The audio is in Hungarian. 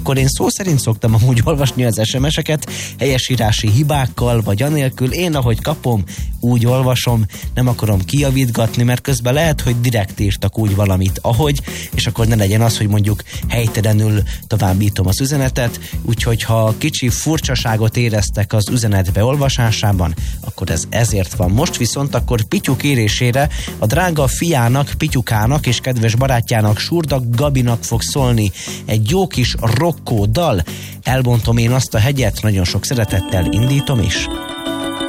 akkor én szó szerint szoktam amúgy olvasni az SMS-eket, helyesírási hibákkal, vagy anélkül. Én, ahogy kapom, úgy olvasom, nem akarom kijavítgatni, mert közben lehet, hogy direkt írtak úgy valamit, ahogy, és akkor ne legyen az, hogy mondjuk helytelenül továbbítom az üzenetet, úgyhogy ha kicsi furcsaságot éreztek az üzenet beolvasásában, akkor ez ezért van. Most viszont akkor Pityu kérésére a drága fiának, Pityukának és kedves barátjának, Surdak Gabinak fog szólni egy jó kis rokkó dal. Elbontom én azt a hegyet, nagyon sok szeretettel indítom is.